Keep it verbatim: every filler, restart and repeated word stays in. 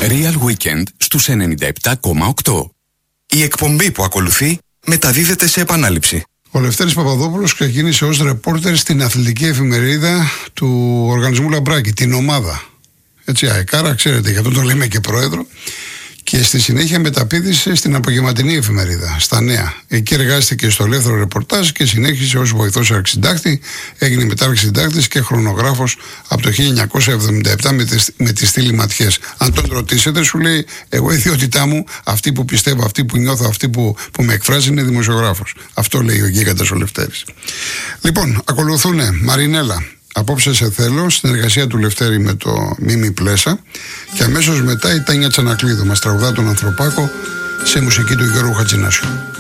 Real Weekend στους ενενήντα επτά κόμμα οκτώ. Η εκπομπή που ακολουθεί μεταδίδεται σε επανάληψη. Ο Λευτέρης Παπαδόπουλος ξεκίνησε ως ρεπόρτερ στην αθλητική εφημερίδα του οργανισμού Λαμπράκη, την ομάδα. Έτσι, αεκάρα, ξέρετε, γι' αυτό το λέμε και πρόεδρο. Και στη συνέχεια μεταπήδησε στην απογευματινή εφημερίδα, στα Νέα. Εκεί εργάστηκε στο ελεύθερο ρεπορτάζ και συνέχισε ως βοηθός αρχισυντάκτη. Έγινε μετά αρχισυντάκτης και χρονογράφος από το χίλια εννιακόσια εβδομήντα επτά με τη, με τη στήλη Ματιές. Αν τον ρωτήσετε, σου λέει: εγώ η ιδιότητά μου, αυτή που πιστεύω, αυτή που νιώθω, αυτή που, που με εκφράζει, είναι δημοσιογράφος. Αυτό λέει ο γίγαντας ο Λευτέρης. Λοιπόν, ακολουθούν Μαρινέλα. Απόψε σε θέλω, συνεργασία του Λευτέρη με το Μίμη Πλέσα, και αμέσως μετά η Τάνια Τσανακλείδου μας τραγουδά τον Ανθρωπάκο σε μουσική του Γιώργου Χατζηνάσιου.